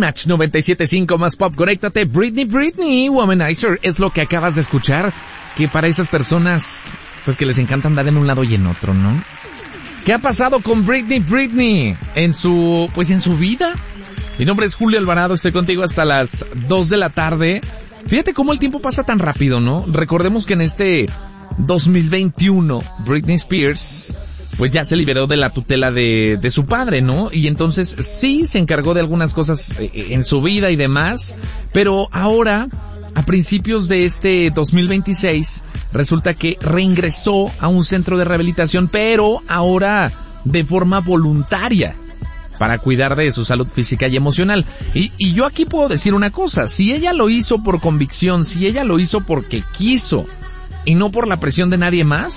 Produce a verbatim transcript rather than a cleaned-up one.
Match noventa y siete punto cinco más pop. Conéctate. Britney, Britney, Womanizer es lo que acabas de escuchar. Que para esas personas, pues que les encanta andar en un lado y en otro, ¿no? ¿Qué ha pasado con Britney, Britney? En su, pues en su vida. Mi nombre es Julio Alvarado, estoy contigo hasta las dos de la tarde. Fíjate cómo el tiempo pasa tan rápido, ¿no? Recordemos que en este dos mil veintiuno, Britney Spears, pues ya se liberó de la tutela de, de su padre, ¿no? Y entonces sí se encargó de algunas cosas en su vida y demás, pero ahora, a principios de este dos mil veintiséis, resulta que reingresó a un centro de rehabilitación, pero ahora de forma voluntaria, para cuidar de su salud física y emocional. Y, y yo aquí puedo decir una cosa, si ella lo hizo por convicción, si ella lo hizo porque quiso, y no por la presión de nadie más,